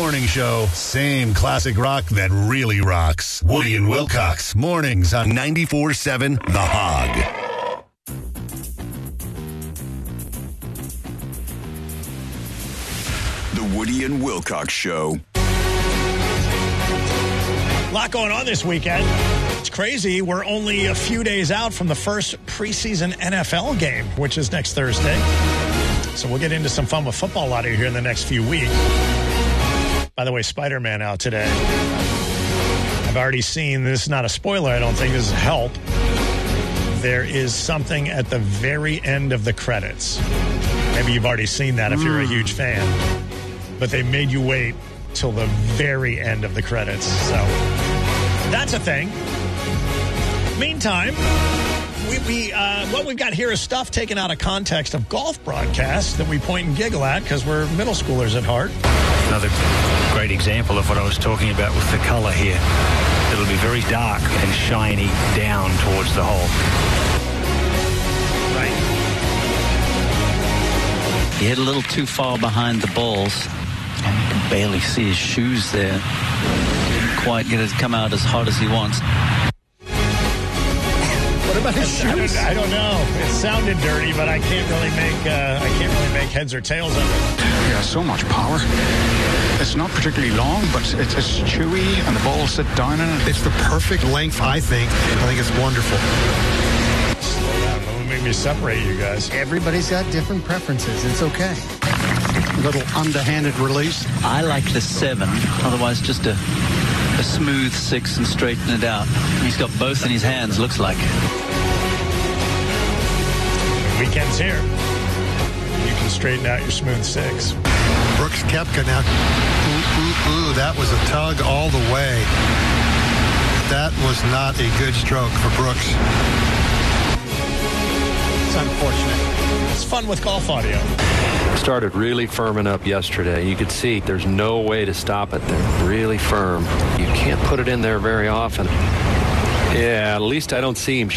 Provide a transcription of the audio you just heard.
morning show. Same classic rock that really rocks. Woody and Wilcox. Mornings on 94.7 The Hog. The Woody and Wilcox Show. A lot going on this weekend. It's crazy. We're only a few days out from the first preseason NFL game, which is next Thursday. So we'll get into some fun with football out of here in the next few weeks. By the way, Spider-Man out today. I've already seen, this is not a spoiler, I don't think, this is help. There is something at the very end of the credits. Maybe you've already seen that if you're a huge fan. But they made you wait till the very end of the credits. So that's a thing. Meantime, what we've got here is stuff taken out of context of golf broadcasts that we point and giggle at because we're middle schoolers at heart. Another great example of what I was talking about with the color here. It'll be very dark and shiny down towards the hole. Right. He hit a little too far behind the balls. And you can barely see his shoes there. Didn't quite get it to come out as hot as he wants. What about his shoes? I don't know. It sounded dirty, but I can't really make heads or tails of it. Yeah, so much power. It's not particularly long, but it's chewy, and the balls sit down in it. It's the perfect length, I think. I think it's wonderful. Slow down. Don't make me separate you guys. Everybody's got different preferences. It's okay. Little underhanded release. I like the 7, otherwise just a smooth 6 and straighten it out. He's got both in his hands, looks like. Weekend's here. You can straighten out your smooth 6. Brooks Koepka now. Ooh, that was a tug all the way. That was not a good stroke for Brooks. It's unfortunate. It's fun with golf audio. Started really firming up yesterday. You could see there's no way to stop it. They're really firm. You can't put it in there very often. Yeah, at least I don't see him